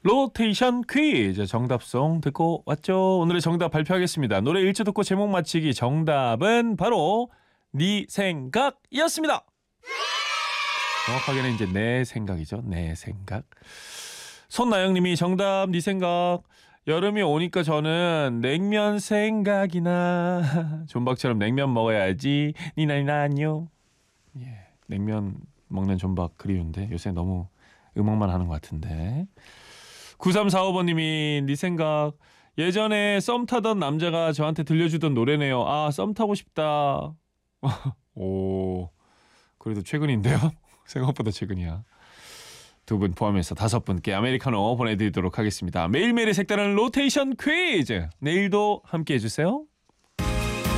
로테이션 퀴즈 정답송 듣고 왔죠. 오늘의 정답 발표하겠습니다. 노래 1초 듣고 제목 맞히기 정답은 바로 네 생각이었습니다. 정확하게는 이제 내 생각이죠. 내 생각. 손나영님이 정답 네 생각. 여름이 오니까 저는 냉면 생각이 나. 존박처럼 냉면 먹어야지. 니나니나뇨. 예, 냉면 먹는 존박 그리운데 요새 너무 음악만 하는 것 같은데. 9345번님이 네 생각. 예전에 썸 타던 남자가 저한테 들려주던 노래네요. 아, 썸 타고 싶다. 오, 그래도 최근인데요? 생각보다 최근이야. 두 분 포함해서 5분께 아메리카노 보내드리도록 하겠습니다. 매일매일의 색다른 로테이션 퀴즈. 내일도 함께 해주세요.